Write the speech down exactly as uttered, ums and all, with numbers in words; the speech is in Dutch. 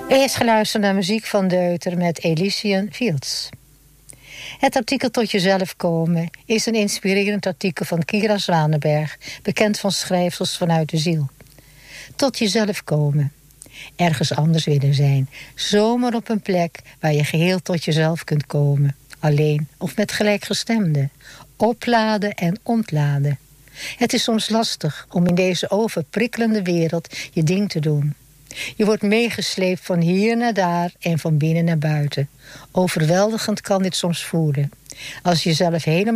Eerst geluisterd naar muziek van Deuter met Elysian Fields. Het artikel Tot jezelf komen is een inspirerend artikel van Kira Zwanenberg, bekend van schrijfsels vanuit de ziel. Tot jezelf komen. Ergens anders willen zijn. Zomaar op een plek waar je geheel tot jezelf kunt komen. Alleen of met gelijkgestemden. Opladen en ontladen. Het is soms lastig om in deze overprikkelende wereld je ding te doen. Je wordt meegesleept van hier naar daar en van binnen naar buiten. Overweldigend kan dit soms voelen. Als je jezelf helemaal